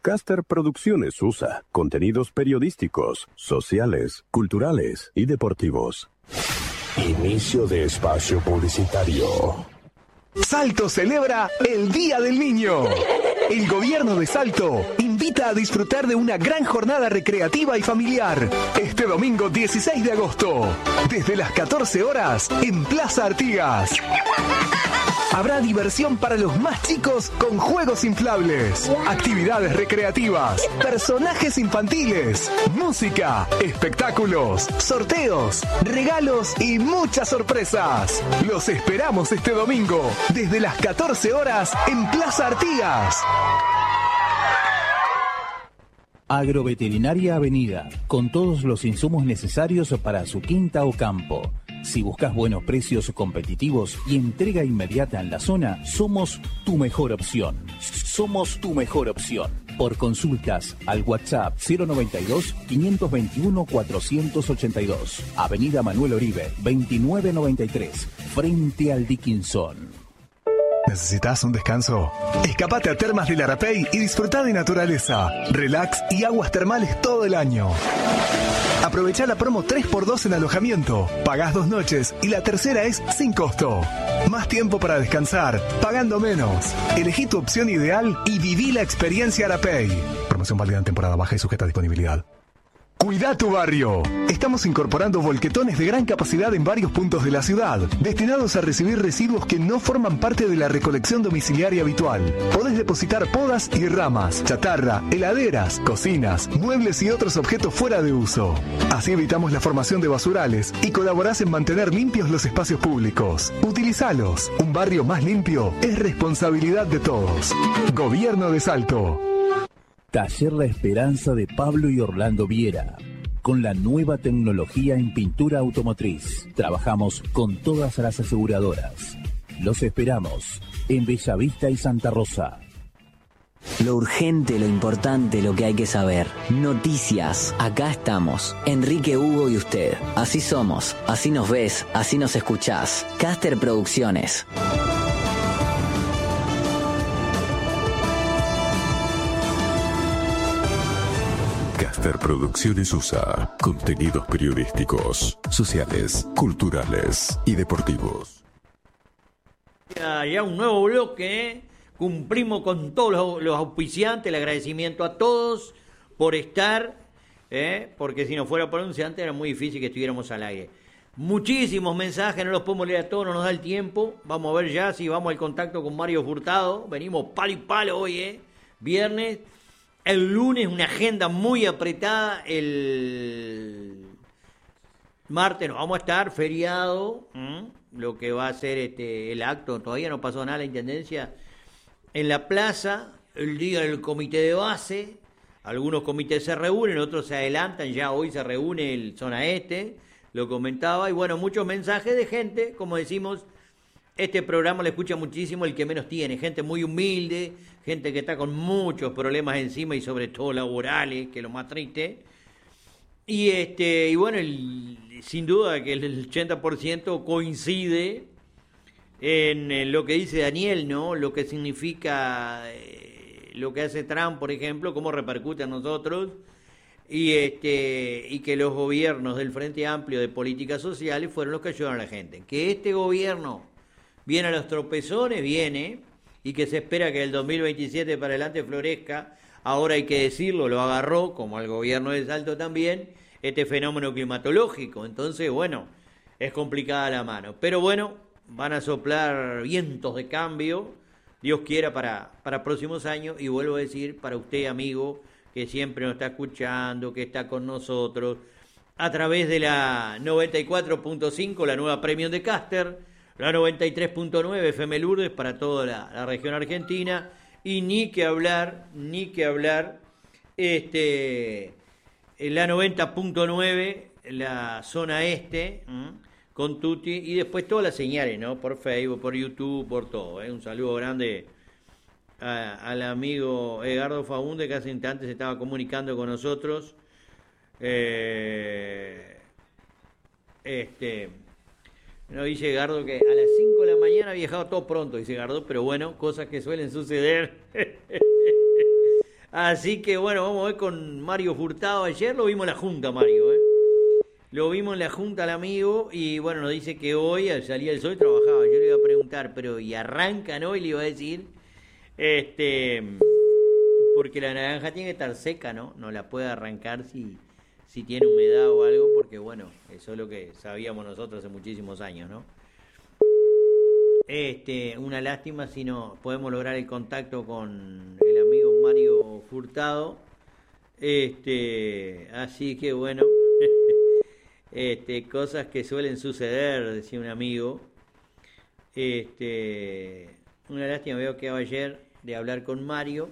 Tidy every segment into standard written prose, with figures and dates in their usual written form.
Caster Producciones USA. Contenidos periodísticos, sociales, culturales y deportivos. Inicio de espacio publicitario. Salto celebra el Día del Niño. El gobierno de Salto invita a disfrutar de una gran jornada recreativa y familiar este domingo 16 de agosto, desde las 14 horas en Plaza Artigas. Habrá diversión para los más chicos con juegos inflables, actividades recreativas, personajes infantiles, música, espectáculos, sorteos, regalos y muchas sorpresas. Los esperamos este domingo desde las 14 horas en Plaza Artigas. Agroveterinaria Avenida, con todos los insumos necesarios para su quinta o campo. Si buscas buenos precios competitivos y entrega inmediata en la zona, somos tu mejor opción. Somos tu mejor opción. Por consultas al WhatsApp 092-521-482. Avenida Manuel Oribe, 2993, frente al Dickinson. ¿Necesitas un descanso? Escapate a Termas del Arapey y disfruta de naturaleza, relax y aguas termales todo el año. Aprovecha la promo 3x2 en alojamiento. Pagás 2 noches y la tercera es sin costo. Más tiempo para descansar, pagando menos. Elegí tu opción ideal y viví la experiencia Arapey. Promoción válida en temporada baja y sujeta a disponibilidad. Cuida tu barrio. Estamos incorporando volquetones de gran capacidad en varios puntos de la ciudad, destinados a recibir residuos que no forman parte de la recolección domiciliaria habitual. Podés depositar podas y ramas, chatarra, heladeras, cocinas, muebles y otros objetos fuera de uso. Así evitamos la formación de basurales y colaborás en mantener limpios los espacios públicos. Utilizalos. Un barrio más limpio es responsabilidad de todos. Gobierno de Salto. Taller La Esperanza de Pablo y Orlando Viera. Con la nueva tecnología en pintura automotriz. Trabajamos con todas las aseguradoras. Los esperamos en Bellavista y Santa Rosa. Lo urgente, lo importante, lo que hay que saber. Noticias. Acá estamos. Enrique, Hugo y usted. Así somos. Así nos ves. Así nos escuchás. Caster Producciones. Caster Producciones USA. Contenidos periodísticos, sociales, culturales y deportivos. Ya un nuevo bloque, ¿eh? Cumplimos con todos los auspiciantes, el agradecimiento a todos por estar, porque si no fuera por anunciante era muy difícil que estuviéramos al aire. Muchísimos mensajes, no los podemos leer a todos, no nos da el tiempo. Vamos a ver ya si vamos al contacto con Mario Furtado. Venimos palo y palo hoy, viernes. El lunes una agenda muy apretada. El martes nos vamos a estar feriado. Lo que va a ser el acto, todavía no pasó nada en la Intendencia. En la plaza, el día del comité de base. Algunos comités se reúnen, otros se adelantan. Ya hoy se reúne el Zona Este. Lo comentaba. Y bueno, muchos mensajes de gente, como decimos. Este programa lo escucha muchísimo el que menos tiene, gente muy humilde, gente que está con muchos problemas encima y sobre todo laborales, que es lo más triste. Y bueno, sin duda que el 80% coincide en lo que dice Daniel, ¿no? Lo que significa lo que hace Trump, por ejemplo, cómo repercute a nosotros y que los gobiernos del Frente Amplio de Políticas Sociales fueron los que ayudaron a la gente. Que este gobierno viene a los tropezones, y que se espera que el 2027 para adelante florezca. Ahora hay que decirlo, lo agarró, como al gobierno de Salto también, este fenómeno climatológico. Entonces, bueno, es complicada la mano. Pero bueno, van a soplar vientos de cambio, Dios quiera, para próximos años. Y vuelvo a decir, para usted, amigo, que siempre nos está escuchando, que está con nosotros, a través de la 94.5, la nueva Premium de Caster, la 93.9 FM Lourdes para toda la región argentina, y ni que hablar, la 90.9, la zona este, con Tuti, y después todas las señales, ¿no? Por Facebook, por YouTube, por todo, Un saludo grande al amigo Edgardo Faunde, que hace instantes se estaba comunicando con nosotros. No, dice Gardo que a las 5 de la mañana ha viajado todo pronto, dice Gardo, pero bueno, cosas que suelen suceder. Así que bueno, vamos a ver con Mario Furtado. Ayer lo vimos en la Junta, Mario, ¿eh? Lo vimos en la Junta al amigo y bueno, nos dice que hoy al salir el sol trabajaba. Yo le iba a preguntar, pero ¿y arrancan hoy? Le iba a decir, porque la naranja tiene que estar seca, ¿no? No la puede arrancar si tiene humedad o algo, porque bueno, eso es lo que sabíamos nosotros hace muchísimos años, ¿no? Una lástima si no podemos lograr el contacto con el amigo Mario Furtado. Así que bueno, cosas que suelen suceder, decía un amigo. Una lástima, veo que ayer de hablar con Mario.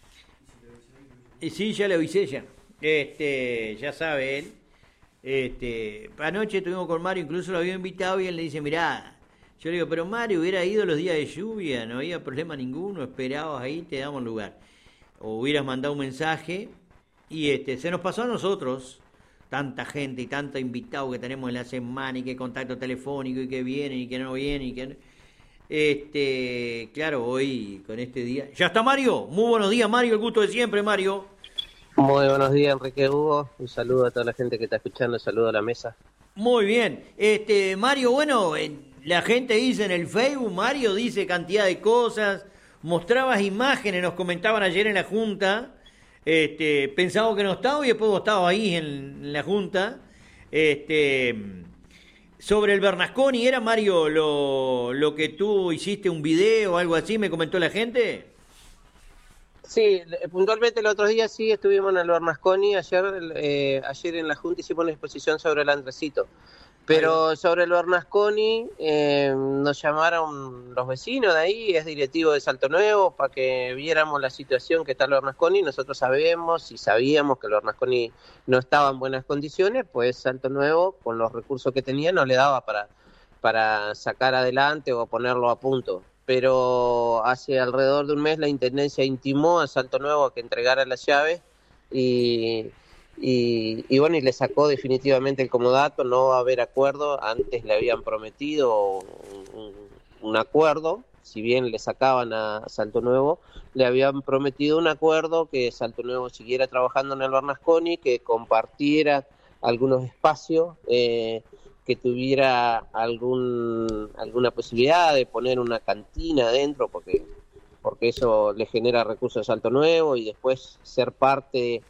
Y sí, ya le avisé ya. Ya sabe él. Anoche estuvimos con Mario, incluso lo había invitado y él le dice, mirá, yo le digo, pero Mario hubiera ido los días de lluvia, no había problema ninguno, esperabas ahí, te damos lugar. O hubieras mandado un mensaje y se nos pasó a nosotros, tanta gente y tanto invitado que tenemos en la semana y que contacto telefónico y que vienen y que no vienen y que... claro, hoy con este día... ¿Ya está Mario? Muy buenos días, Mario, el gusto de siempre, Mario. Muy buenos días, Enrique Hugo. Un saludo a toda la gente que está escuchando, un saludo a la mesa. Muy bien. Mario, bueno, la gente dice en el Facebook, Mario dice cantidad de cosas, mostrabas imágenes, nos comentaban ayer en la Junta, pensaba que no estaba y después vos estabas ahí en la Junta, sobre el Bernasconi, ¿era, Mario, lo que tú hiciste un video o algo así, me comentó la gente? Sí, puntualmente el otro día sí estuvimos en el Bernasconi, ayer en la Junta hicimos una exposición sobre el Andresito, pero sobre el Bernasconi nos llamaron los vecinos de ahí, es directivo de Salto Nuevo, para que viéramos la situación que está el Bernasconi. Nosotros sabíamos que el Bernasconi no estaba en buenas condiciones, pues Salto Nuevo con los recursos que tenía no le daba para sacar adelante o ponerlo a punto. Pero hace alrededor de un mes la Intendencia intimó a Salto Nuevo a que entregara las llaves y bueno, y le sacó definitivamente el comodato. No va a haber acuerdo. Antes le habían prometido un acuerdo, si bien le sacaban a Salto Nuevo, le habían prometido un acuerdo, que Salto Nuevo siguiera trabajando en el Bernasconi, que compartiera algunos espacios, que tuviera alguna posibilidad de poner una cantina adentro, porque eso le genera recursos a Salto Nuevo, y después ser parte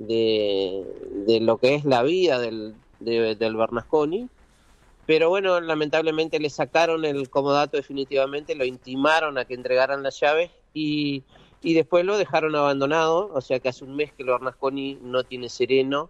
de lo que es la vida del Bernasconi. Pero bueno, lamentablemente le sacaron el comodato definitivamente, lo intimaron a que entregaran las llaves y después lo dejaron abandonado. O sea que hace un mes que el Bernasconi no tiene sereno,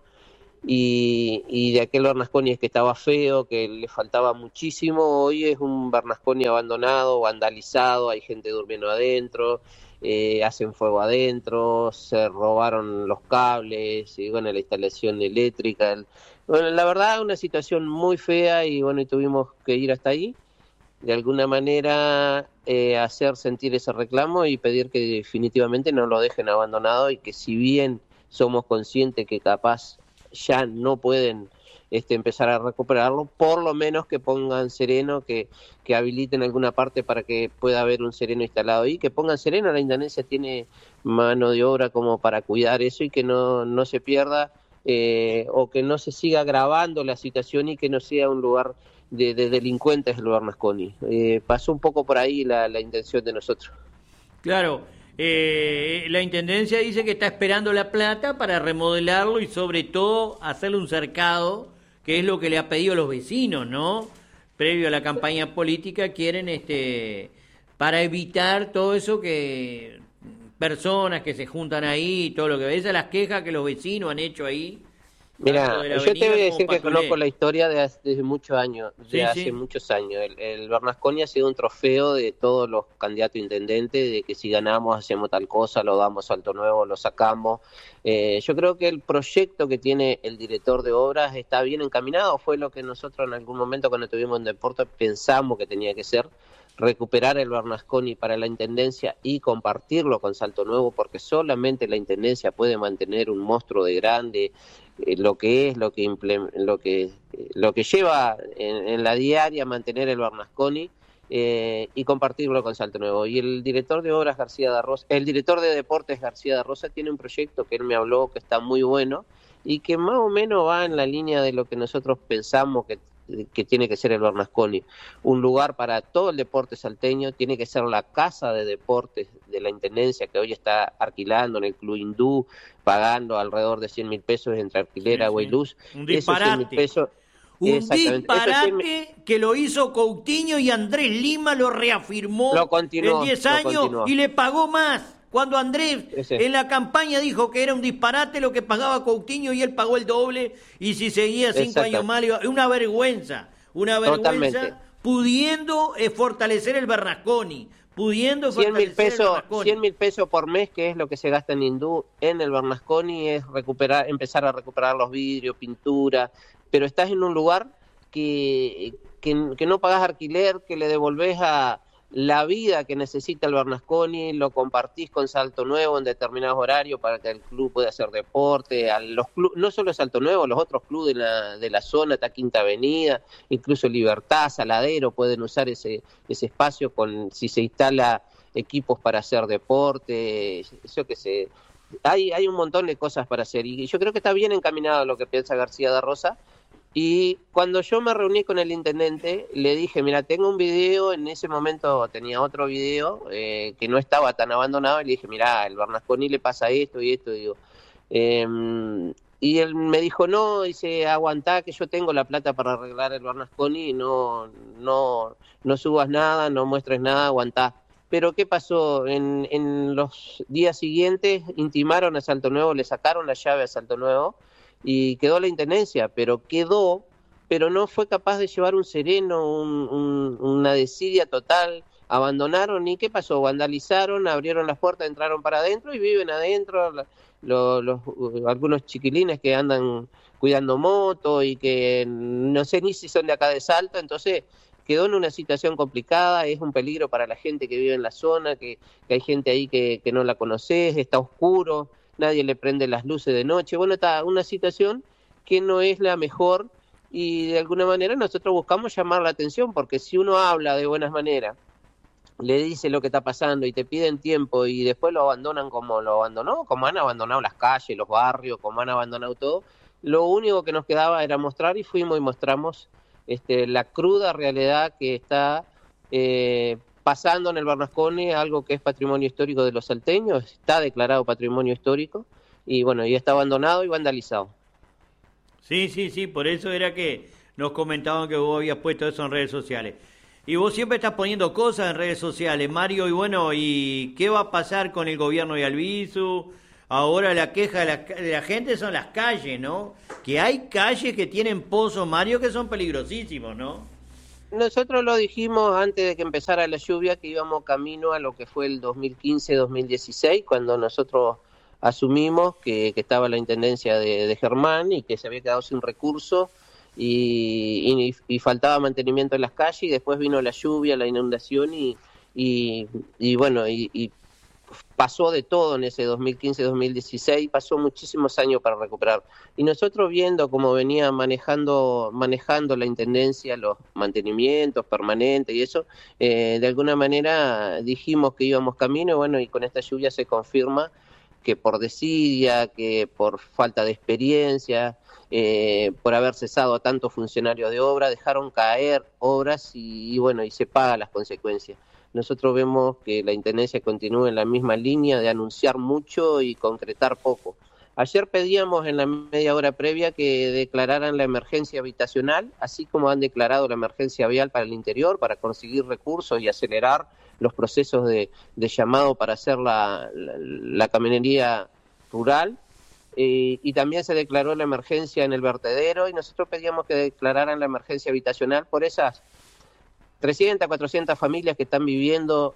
y de aquel Bernasconi es que estaba feo, que le faltaba muchísimo. Hoy es un Bernasconi abandonado, vandalizado, hay gente durmiendo adentro, hacen fuego adentro, se robaron los cables, y bueno, la instalación eléctrica. Bueno, la verdad, una situación muy fea, y bueno, y tuvimos que ir hasta ahí, de alguna manera hacer sentir ese reclamo y pedir que definitivamente no lo dejen abandonado, y que si bien somos conscientes que capaz ya no pueden empezar a recuperarlo, por lo menos que pongan sereno, que habiliten alguna parte para que pueda haber un sereno instalado ahí, que pongan sereno. La Intendencia tiene mano de obra como para cuidar eso, y que no se pierda, o que no se siga agravando la situación, y que no sea un lugar de delincuentes el Bernasconi. Pasó un poco por ahí la intención de nosotros. Claro. La Intendencia dice que está esperando la plata para remodelarlo y sobre todo hacerle un cercado, que es lo que le ha pedido a los vecinos, ¿no? Previo a la campaña política quieren para evitar todo eso, que personas que se juntan ahí, todo lo que ves, las quejas que los vecinos han hecho ahí. Mira, yo te voy a decir que conozco la historia desde muchos años, hace muchos años. El Bernasconi ha sido un trofeo de todos los candidatos a intendentes, de que si ganamos hacemos tal cosa, lo damos a Salto Nuevo, lo sacamos. Yo creo que el proyecto que tiene el director de obras está bien encaminado. Fue lo que nosotros en algún momento, cuando estuvimos en deporte, pensamos que tenía que ser: recuperar el Bernasconi para la Intendencia y compartirlo con Salto Nuevo, porque solamente la Intendencia puede mantener un monstruo de grande, lo que lleva en la diaria mantener el Bernasconi, y compartirlo con Salto Nuevo. Y el director de obras el director de deportes García de Rosa tiene un proyecto que él me habló que está muy bueno y que más o menos va en la línea de lo que nosotros pensamos que tiene que ser el Bernasconi, un lugar para todo el deporte salteño, tiene que ser la casa de deportes de la Intendencia que hoy está alquilando en el Club Hindú, pagando alrededor de 100.000 pesos entre alquiler, agua y luz. Un disparate. Un disparate que lo hizo Coutinho y Andrés Lima lo reafirmó en 10 años y le pagó más. Cuando Andrés en la campaña dijo que era un disparate lo que pagaba Coutinho y él pagó el doble y si seguía 5 años más, una vergüenza, Totalmente. Pudiendo fortalecer el Bernasconi, pudiendo fortalecer el Bernasconi. 100.000 pesos por mes, que es lo que se gasta en Hindú, en el Bernasconi, es empezar a recuperar los vidrios, pintura, pero estás en un lugar que no pagás alquiler, que le devolvés a la vida que necesita el Bernasconi, lo compartís con Salto Nuevo en determinados horarios para que el club pueda hacer deporte, no solo Salto Nuevo, los otros clubes de la zona, está Quinta Avenida, incluso Libertad, Saladero, pueden usar ese espacio si se instala equipos para hacer deporte, eso que se... Hay un montón de cosas para hacer y yo creo que está bien encaminado lo que piensa García de Rosa. Y cuando yo me reuní con el intendente, le dije, mira, tengo un video, en ese momento tenía otro video que no estaba tan abandonado, y le dije, mira, el Bernasconi le pasa esto y esto, digo. Y él me dijo, no, dice, aguantá que yo tengo la plata para arreglar el Bernasconi, no subas nada, no muestres nada, aguantá. Pero ¿qué pasó? En los días siguientes intimaron a Salto Nuevo, le sacaron la llave a Salto Nuevo, y quedó la intendencia, pero no fue capaz de llevar un sereno, una desidia total, abandonaron, ¿y qué pasó? Vandalizaron, abrieron las puertas, entraron para adentro y viven adentro algunos chiquilines que andan cuidando motos y que no sé ni si son de acá de Salto, entonces quedó en una situación complicada, es un peligro para la gente que vive en la zona, que hay gente ahí que no la conoces, está oscuro, nadie le prende las luces de noche, bueno, está una situación que no es la mejor y de alguna manera nosotros buscamos llamar la atención, porque si uno habla de buenas maneras, le dice lo que está pasando y te piden tiempo y después lo abandonan como lo abandonó, como han abandonado las calles, los barrios, como han abandonado todo, lo único que nos quedaba era mostrar y fuimos y mostramos la cruda realidad que está pasando en el Bernasconi, algo que es patrimonio histórico de los salteños, está declarado patrimonio histórico y bueno, y está abandonado y vandalizado. Sí, por eso era que nos comentaban que vos habías puesto eso en redes sociales. Y vos siempre estás poniendo cosas en redes sociales, Mario, y bueno, ¿y qué va a pasar con el gobierno de Albizu? Ahora la queja de la gente son las calles, ¿no? Que hay calles que tienen pozos, Mario, que son peligrosísimos, ¿no? Nosotros lo dijimos antes de que empezara la lluvia, que íbamos camino a lo que fue el 2015-2016, cuando nosotros asumimos que estaba la intendencia de Germán y que se había quedado sin recursos y faltaba mantenimiento en las calles, y después vino la lluvia, la inundación y bueno, y pasó de todo en ese 2015-2016, pasó muchísimos años para recuperar. Y nosotros viendo cómo venía manejando la intendencia, los mantenimientos permanentes y eso, de alguna manera dijimos que íbamos camino, bueno, y con esta lluvia se confirma que por desidia, que por falta de experiencia, por haber cesado a tantos funcionarios de obra, dejaron caer obras y bueno, y se pagan las consecuencias. Nosotros vemos que la intendencia continúa en la misma línea de anunciar mucho y concretar poco. Ayer pedíamos en la media hora previa que declararan la emergencia habitacional, así como han declarado la emergencia vial para el interior, para conseguir recursos y acelerar los procesos de llamado para hacer la caminería rural. Y también se declaró la emergencia en el vertedero y nosotros pedíamos que declararan la emergencia habitacional por esas 300, 400 familias que están viviendo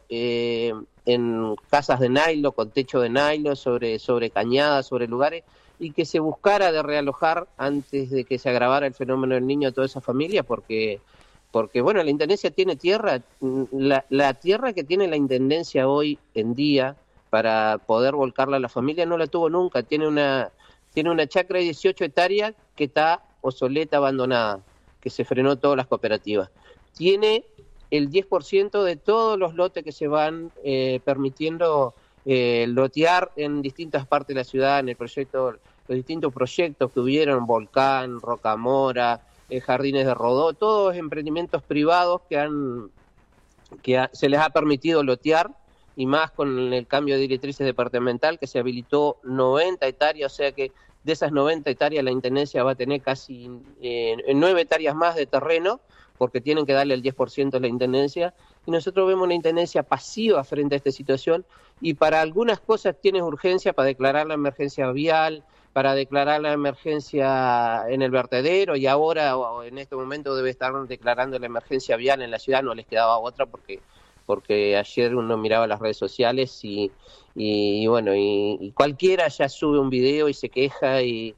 en casas de nylon, con techo de nylon, sobre cañadas, sobre lugares, y que se buscara de realojar antes de que se agravara el fenómeno del niño a toda esa familia, porque bueno, la Intendencia tiene tierra, la tierra que tiene la Intendencia hoy en día para poder volcarla a la familia no la tuvo nunca, tiene una chacra de 18 hectáreas que está obsoleta, abandonada, que se frenó todas las cooperativas. Tiene el 10% de todos los lotes que se van permitiendo lotear en distintas partes de la ciudad, en el proyecto, los distintos proyectos que hubieron, Volcán, Rocamora, Jardines de Rodó, todos emprendimientos privados se les ha permitido lotear, y más con el cambio de directrices departamental, que se habilitó 90 hectáreas, o sea que de esas 90 hectáreas la Intendencia va a tener casi 9 hectáreas más de terreno, porque tienen que darle el 10% a la Intendencia, y nosotros vemos una Intendencia pasiva frente a esta situación, y para algunas cosas tiene urgencia para declarar la emergencia vial, para declarar la emergencia en el vertedero, y ahora o en este momento debe estar declarando la emergencia vial en la ciudad, no les quedaba otra porque ayer uno miraba las redes sociales y bueno, y cualquiera ya sube un video y se queja y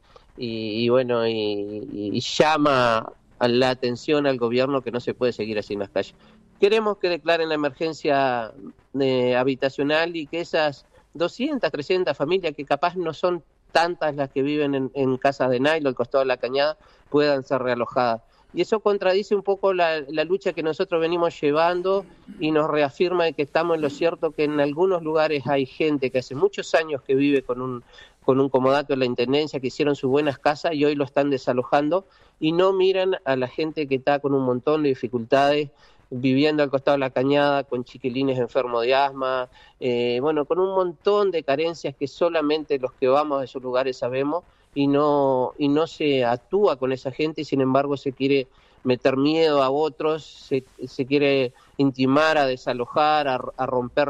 llama a la atención al gobierno que no se puede seguir así en las calles. Queremos que declaren la emergencia habitacional y que esas 200, 300 familias, que capaz no son tantas las que viven en casas de nylon al costado de la cañada, puedan ser realojadas. Y eso contradice un poco la lucha que nosotros venimos llevando y nos reafirma de que estamos en lo cierto, que en algunos lugares hay gente que hace muchos años que vive con un comodato de la Intendencia, que hicieron sus buenas casas y hoy lo están desalojando, y no miran a la gente que está con un montón de dificultades, viviendo al costado de la cañada, con chiquilines enfermos de asma, con un montón de carencias que solamente los que vamos a esos lugares sabemos, y no se actúa con esa gente, y sin embargo se quiere meter miedo a otros, se quiere intimar a desalojar, a romper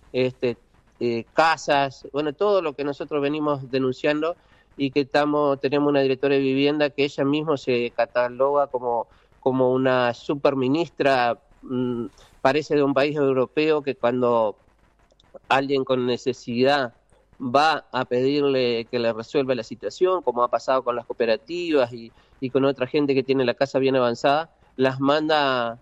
casas, todo lo que nosotros venimos denunciando, y que tenemos una directora de vivienda que ella misma se cataloga como una superministra, parece de un país europeo, que cuando alguien con necesidad va a pedirle que le resuelva la situación, como ha pasado con las cooperativas y con otra gente que tiene la casa bien avanzada, las manda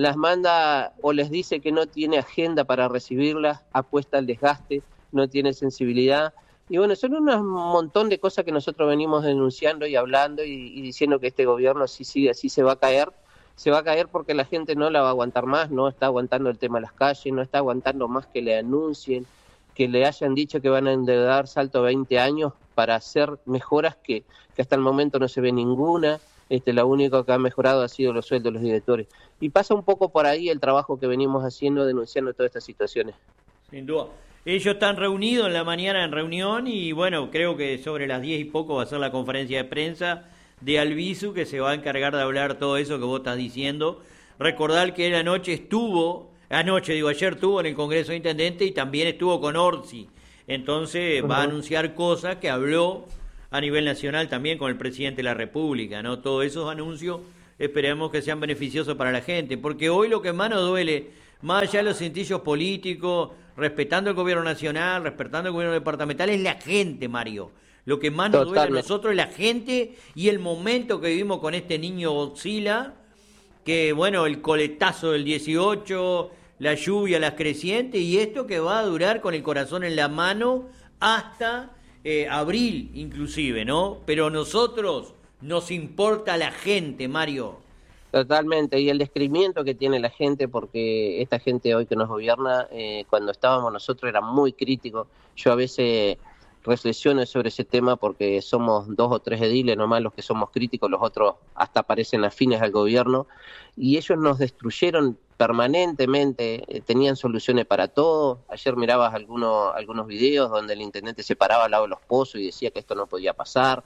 o les dice que no tiene agenda para recibirlas, apuesta al desgaste, no tiene sensibilidad. Y bueno, son un montón de cosas que nosotros venimos denunciando y hablando y diciendo que este gobierno, si sigue así, se va a caer porque la gente no la va a aguantar más, no está aguantando el tema de las calles, no está aguantando más que le anuncien, que le hayan dicho que van a endeudar salto 20 años para hacer mejoras que hasta el momento no se ve ninguna. Lo único que ha mejorado ha sido los sueldos de los directores. Y pasa un poco por ahí el trabajo que venimos haciendo, denunciando todas estas situaciones. Sin duda. Ellos están reunidos en la mañana en reunión y bueno, creo que sobre las 10 y poco va a ser la conferencia de prensa de Albizu, que se va a encargar de hablar todo eso que vos estás diciendo. Recordar que él ayer estuvo en el Congreso de Intendentes y también estuvo con Orsi. Entonces va a anunciar cosas que habló a nivel nacional también con el presidente de la República, ¿no? Todos esos anuncios esperemos que sean beneficiosos para la gente, porque hoy lo que más nos duele, más allá de los cintillos políticos, respetando el gobierno nacional, respetando el gobierno departamental, es la gente, Mario. Lo que más nos duele a nosotros es la gente y el momento que vivimos con este niño Godzilla, que bueno, el coletazo del 18, la lluvia, las crecientes, y esto que va a durar con el corazón en la mano hasta abril inclusive, ¿no? Pero nosotros nos importa la gente, Mario. Totalmente, y el descreimiento que tiene la gente, porque esta gente hoy que nos gobierna, cuando estábamos nosotros era muy crítico. Yo a veces reflexiono sobre ese tema porque somos 2 o 3 ediles nomás los que somos críticos, los otros hasta parecen afines al gobierno, y ellos nos destruyeron permanentemente, tenían soluciones para todo. Ayer mirabas algunos videos donde el intendente se paraba al lado de los pozos y decía que esto no podía pasar.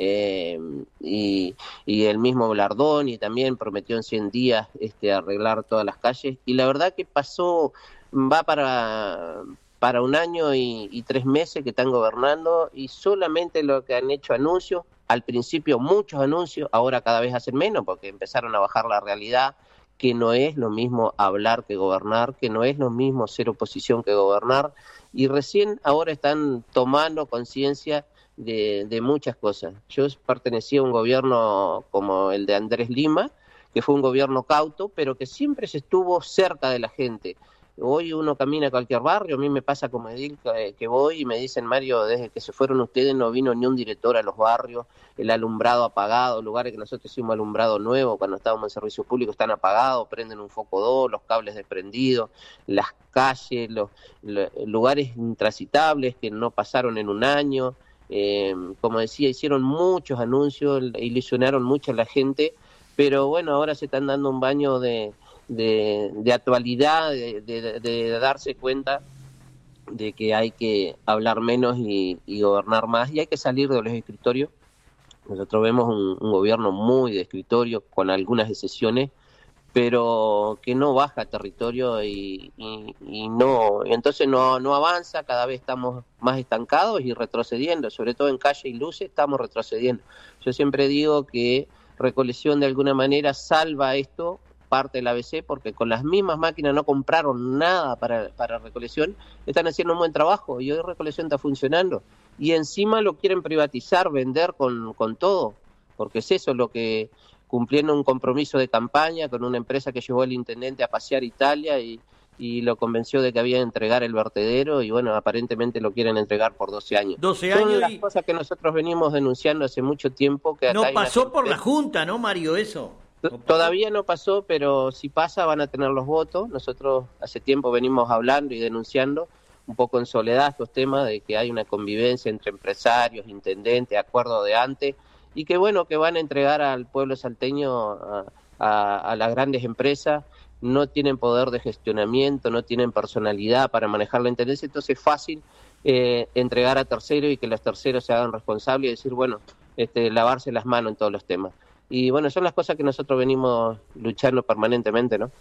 Y el mismo Blardoni también prometió en 100 días arreglar todas las calles, y la verdad que va para 1 año y 3 meses que están gobernando, y solamente lo que han hecho anuncios, al principio muchos anuncios, ahora cada vez hacen menos porque empezaron a bajar la realidad, que no es lo mismo hablar que gobernar, que no es lo mismo ser oposición que gobernar, y recién ahora están tomando conciencia de muchas cosas. Yo pertenecía a un gobierno como el de Andrés Lima, que fue un gobierno cauto, pero que siempre se estuvo cerca de la gente. Hoy uno camina a cualquier barrio, a mí me pasa como edil que voy y me dicen, Mario, desde que se fueron ustedes no vino ni un director a los barrios, el alumbrado apagado, lugares que nosotros hicimos alumbrado nuevo cuando estábamos en servicio público están apagados, prenden un foco 2, los cables desprendidos, las calles, los lugares intransitables que no pasaron en un año, como decía, hicieron muchos anuncios, ilusionaron mucho a la gente, pero bueno, ahora se están dando un baño de actualidad, de darse cuenta de que hay que hablar menos y gobernar más, y hay que salir de los escritorios. Nosotros vemos un gobierno muy de escritorio, con algunas excepciones, pero que no baja territorio y entonces no avanza, cada vez estamos más estancados y retrocediendo, sobre todo en calle y luces estamos retrocediendo. Yo siempre digo que Recolección de alguna manera salva esto, parte del ABC, porque con las mismas máquinas no compraron nada para Recolección, están haciendo un buen trabajo y hoy Recolección está funcionando. Y encima lo quieren privatizar, vender con todo, porque es eso lo que, cumpliendo un compromiso de campaña con una empresa que llevó al intendente a pasear Italia y lo convenció de que había que entregar el vertedero y bueno, aparentemente lo quieren entregar por 12 años. 12 Son años las cosas que nosotros venimos denunciando hace mucho tiempo. Que no pasó por la Junta, ¿no, Mario, eso? Todavía no pasó, pero si pasa van a tener los votos. Nosotros hace tiempo venimos hablando y denunciando, un poco en soledad, estos temas de que hay una convivencia entre empresarios, intendentes, acuerdo de antes, y que bueno, que van a entregar al pueblo salteño a las grandes empresas. No tienen poder de gestionamiento, no tienen personalidad para manejar la intendencia, entonces es fácil entregar a terceros y que los terceros se hagan responsables y decir, bueno, lavarse las manos en todos los temas. Y bueno, son las cosas que nosotros venimos luchando permanentemente, ¿no?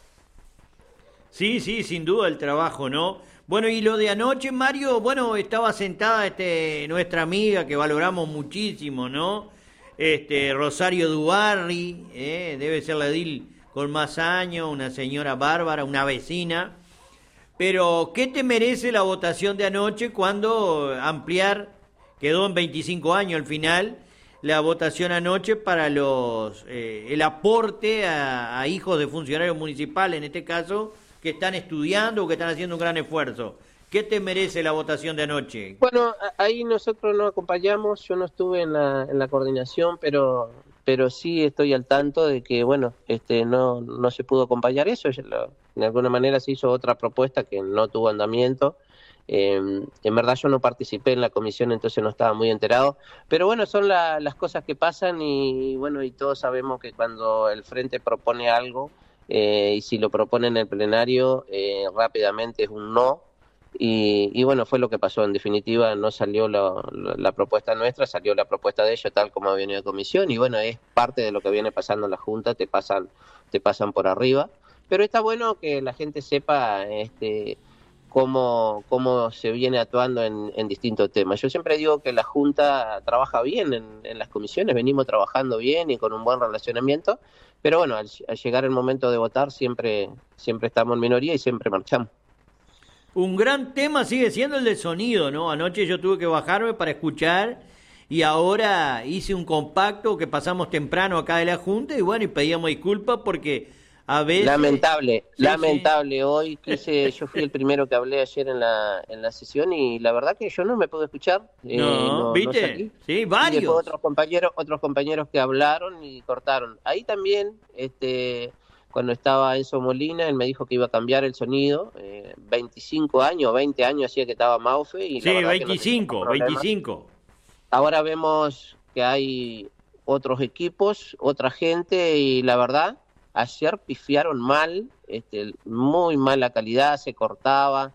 Sí, sin duda el trabajo, ¿no? Bueno, y lo de anoche, Mario, bueno, estaba sentada nuestra amiga que valoramos muchísimo, ¿no? Rosario Dubarri, debe ser la edil con más años, una señora bárbara, una vecina. Pero, ¿qué te merece la votación de anoche cuando quedó en 25 años al final, la votación anoche para el aporte a hijos de funcionarios municipales, en este caso, que están estudiando o que están haciendo un gran esfuerzo? ¿Qué te merece la votación de anoche? Bueno, ahí nosotros no acompañamos, yo no estuve en la coordinación, pero sí estoy al tanto de que, bueno, no se pudo acompañar eso. De alguna manera se hizo otra propuesta que no tuvo andamiento. En verdad yo no participé en la comisión, entonces no estaba muy enterado. Pero bueno, son las cosas que pasan y bueno, y todos sabemos que cuando el Frente propone algo y si lo propone en el plenario, rápidamente es un no. Y bueno, fue lo que pasó. En definitiva, no salió la propuesta nuestra, salió la propuesta de ellos tal como viene de comisión. Y bueno, es parte de lo que viene pasando en la Junta, te pasan por arriba. Pero está bueno que la gente sepa cómo se viene actuando en distintos temas. Yo siempre digo que la Junta trabaja bien en las comisiones, venimos trabajando bien y con un buen relacionamiento. Pero bueno, al llegar el momento de votar siempre estamos en minoría y siempre marchamos. Un gran tema sigue siendo el del sonido, ¿no? Anoche yo tuve que bajarme para escuchar y ahora hice un compacto que pasamos temprano acá de la Junta y bueno, y pedíamos disculpas porque a veces... Lamentable. Hoy yo fui el primero que hablé ayer en la sesión y la verdad que yo no me pude escuchar. No, ¿viste? No sí, varios. Y después otros compañeros que hablaron y cortaron. Ahí también, cuando estaba Enzo Molina, él me dijo que iba a cambiar el sonido. 25 años, 20 años hacía que estaba Maufe. Y sí, 25. Ahora vemos que hay otros equipos, otra gente, y la verdad, ayer pifiaron mal, muy mala calidad, se cortaba.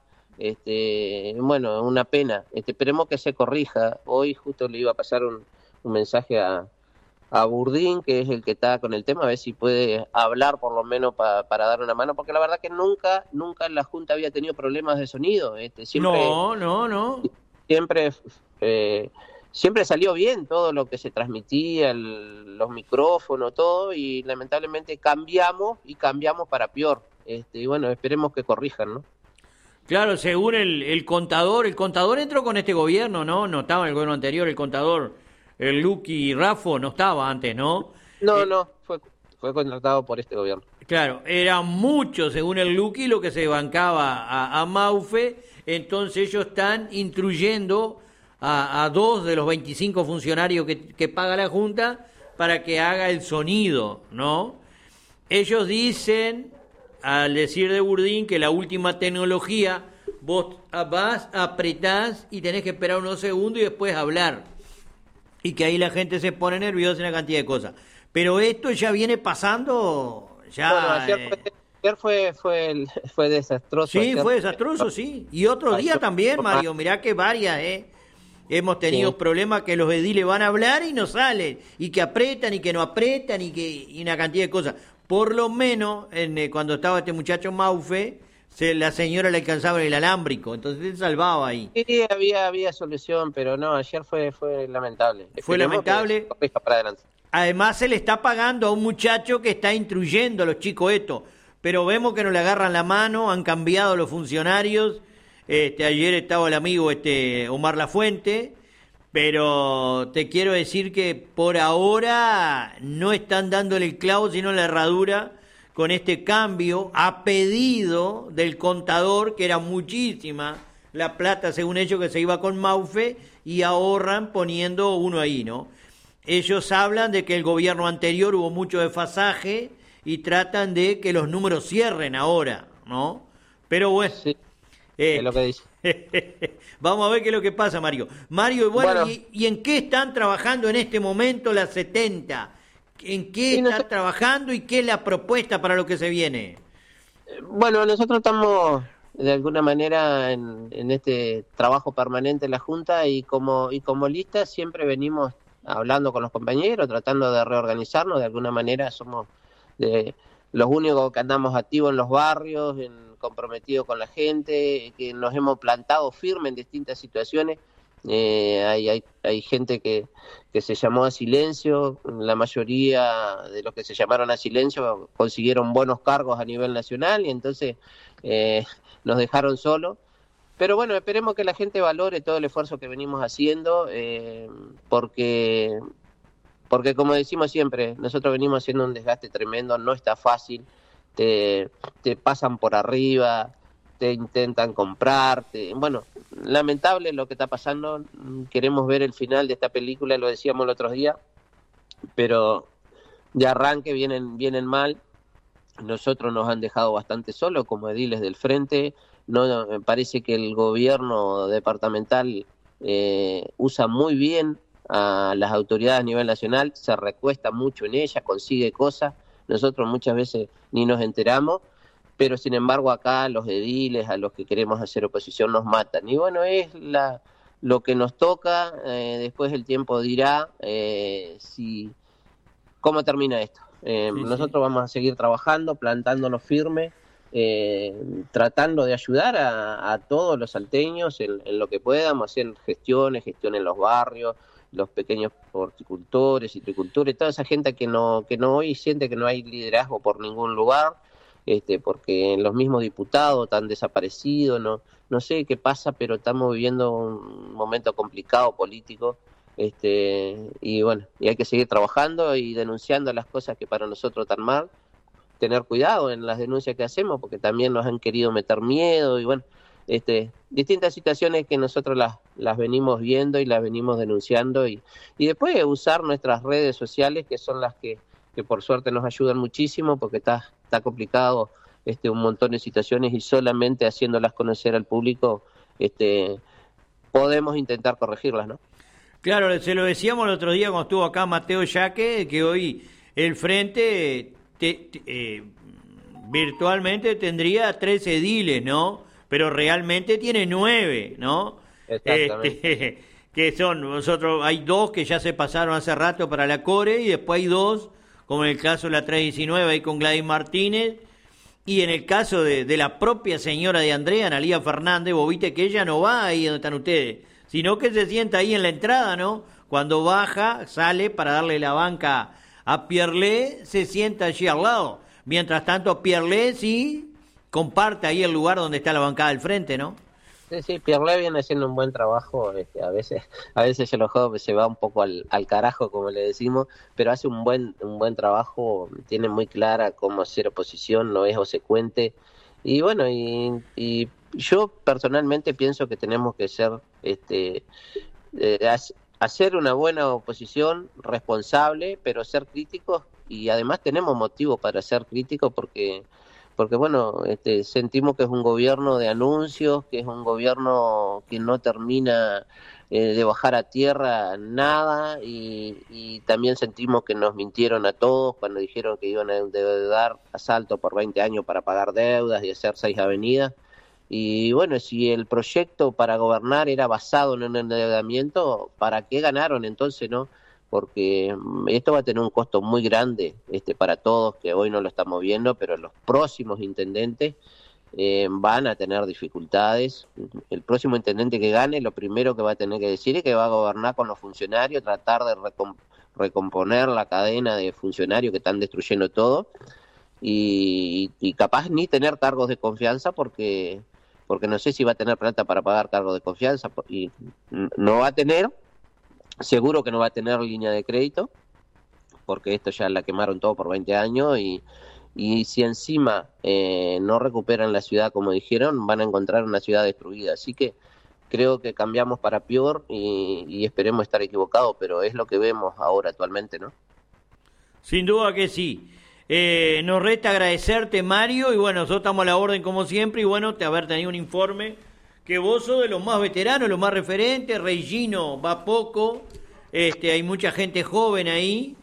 Bueno, una pena. Esperemos que se corrija. Hoy justo le iba a pasar un mensaje a Burdín, que es el que está con el tema, a ver si puede hablar por lo menos para dar una mano, porque la verdad que nunca la Junta había tenido problemas de sonido. Siempre, no. Siempre salió bien todo lo que se transmitía, los micrófonos, todo, y lamentablemente cambiamos para peor. Y bueno, esperemos que corrijan, ¿no? Claro, según el contador entró con este gobierno, ¿no? No estaba en el gobierno anterior, el contador, el Luqui Raffo no estaba antes, ¿no? No, fue contratado por este gobierno. Claro, era mucho, según el Luqui, lo que se bancaba a Maufe, entonces ellos están instruyendo a 2 de los 25 funcionarios que paga la Junta para que haga el sonido, ¿no? Ellos dicen, al decir de Burdín, que la última tecnología, vos vas, apretás y tenés que esperar unos segundos y después hablar. Y que ahí la gente se pone nerviosa en una cantidad de cosas. Pero esto ya viene pasando... Ya, bueno, ayer fue desastroso. Sí, ayer fue desastroso, sí. Y otro día también, Mario. Mirá que varias, hemos tenido problemas que los ediles van a hablar y no salen. Y que apretan y que no apretan y una cantidad de cosas. Por lo menos, cuando estaba este muchacho Maufe, la señora le alcanzaba el alámbrico. Entonces él salvaba ahí. Sí, había solución, pero no, ayer fue lamentable. Fue lamentable. Para adelante. Además se le está pagando a un muchacho que está instruyendo a los chicos esto, pero vemos que no le agarran la mano, han cambiado los funcionarios. Ayer estaba el amigo Omar Lafuente, pero te quiero decir que por ahora no están dándole el clavo sino la herradura con este cambio a pedido del contador, que era muchísima la plata según ellos que se iba con Maufe, y ahorran poniendo uno ahí, ¿no? Ellos hablan de que el gobierno anterior hubo mucho desfasaje y tratan de que los números cierren ahora, ¿no? Pero bueno, sí, es lo que dice. Vamos a ver qué es lo que pasa, Mario. Mario, bueno. ¿Y en qué están trabajando en este momento las 70? ¿En qué están trabajando y qué es la propuesta para lo que se viene? Bueno, nosotros estamos de alguna manera en este trabajo permanente en la Junta y como lista siempre venimos hablando con los compañeros, tratando de reorganizarnos. De alguna manera somos los únicos que andamos activos en los barrios, comprometidos con la gente, que nos hemos plantado firme en distintas situaciones. Hay gente que se llamó a silencio. La mayoría de los que se llamaron a silencio consiguieron buenos cargos a nivel nacional y entonces nos dejaron solos. Pero bueno, esperemos que la gente valore todo el esfuerzo que venimos haciendo, porque como decimos siempre, nosotros venimos haciendo un desgaste tremendo, no está fácil, te pasan por arriba, te intentan comprar, bueno, lamentable lo que está pasando. Queremos ver el final de esta película, lo decíamos el otro día, pero de arranque vienen mal. Nosotros nos han dejado bastante solos como ediles del frente. No, me parece que el gobierno departamental usa muy bien a las autoridades a nivel nacional, se recuesta mucho en ellas, consigue cosas, nosotros muchas veces ni nos enteramos, pero sin embargo acá los ediles, a los que queremos hacer oposición, nos matan. Y bueno, es lo que nos toca. Después el tiempo dirá cómo termina esto. Nosotros vamos a seguir trabajando, plantándonos firme, tratando de ayudar a todos los salteños en lo que podamos, hacer gestión en los barrios, los pequeños horticultores y tricultores, toda esa gente que no hoy siente que no hay liderazgo por ningún lugar, porque los mismos diputados están desaparecidos, no sé qué pasa, pero estamos viviendo un momento complicado político, y bueno, y hay que seguir trabajando y denunciando las cosas que para nosotros están mal, tener cuidado en las denuncias que hacemos, porque también nos han querido meter miedo y bueno, distintas situaciones que nosotros las venimos viendo y las venimos denunciando y después usar nuestras redes sociales, que son las que por suerte nos ayudan muchísimo, porque está complicado un montón de situaciones y solamente haciéndolas conocer al público podemos intentar corregirlas, ¿no? Claro, se lo decíamos el otro día cuando estuvo acá Mateo Yaque, que hoy el Frente virtualmente tendría 13 ediles, ¿no? Pero realmente tiene 9, ¿no? Exactamente. Que son, nosotros hay 2 que ya se pasaron hace rato para la Core, y después hay 2, como en el caso de la 319 ahí con Gladys Martínez, y en el caso de la propia señora de Andrea, Analía Fernández, vos viste que ella no va ahí donde están ustedes, sino que se sienta ahí en la entrada, ¿no? Cuando baja, sale para darle la banca a Pierlé, se sienta allí al lado. Mientras tanto, Pierlé sí comparte ahí el lugar donde está la bancada del Frente, ¿no? Sí, Pierre viene haciendo un buen trabajo, a veces yo lo juego, se va un poco al carajo, como le decimos, pero hace un buen trabajo, tiene muy clara cómo hacer oposición, no es obsecuente, y bueno, y yo personalmente pienso que tenemos que ser, hacer una buena oposición responsable, pero ser críticos, y además tenemos motivo para ser críticos porque bueno, sentimos que es un gobierno de anuncios, que es un gobierno que no termina de bajar a tierra nada, y también sentimos que nos mintieron a todos cuando dijeron que iban a dar asalto por 20 años para pagar deudas y hacer 6 avenidas. Y bueno, si el proyecto para gobernar era basado en un endeudamiento, ¿para qué ganaron entonces, no? Porque esto va a tener un costo muy grande para todos, que hoy no lo estamos viendo, pero los próximos intendentes van a tener dificultades. El próximo intendente que gane, lo primero que va a tener que decir es que va a gobernar con los funcionarios, tratar de recomponer la cadena de funcionarios que están destruyendo todo, y capaz ni tener cargos de confianza porque no sé si va a tener plata para pagar cargos de confianza, y no va a tener. Seguro que no va a tener línea de crédito, porque esto ya la quemaron todo por 20 años, y si encima no recuperan la ciudad como dijeron, van a encontrar una ciudad destruida. Así que creo que cambiamos para peor, y esperemos estar equivocados, pero es lo que vemos ahora actualmente, ¿no? Sin duda que sí. Nos resta agradecerte, Mario, y bueno, nosotros estamos a la orden como siempre, y bueno, haber tenido un informe que vos sos de los más veteranos, los más referentes. Regino va poco, hay mucha gente joven ahí,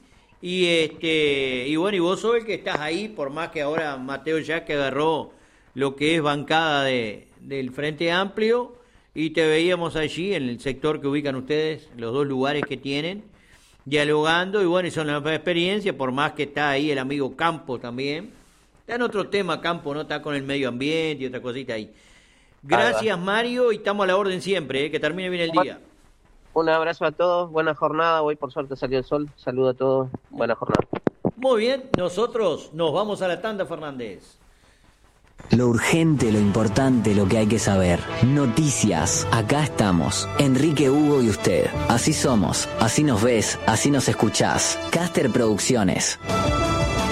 y bueno, y vos sos el que estás ahí, por más que ahora Mateo ya que agarró lo que es bancada del Frente Amplio, y te veíamos allí en el sector que ubican ustedes, los dos lugares que tienen, dialogando, y bueno, y son las experiencias, por más que está ahí el amigo Campo también, está en otro tema Campo, ¿no? Está con el medio ambiente y otra cosita ahí. Gracias, Mario, y estamos a la orden siempre, que termine bien el día. Un abrazo a todos, buena jornada, hoy por suerte salió el sol, saludo a todos, buena jornada. Muy bien, nosotros nos vamos a la tanda, Fernández. Lo urgente, lo importante, lo que hay que saber. Noticias, acá estamos. Enrique, Hugo y usted. Así somos, así nos ves, así nos escuchás. Caster Producciones.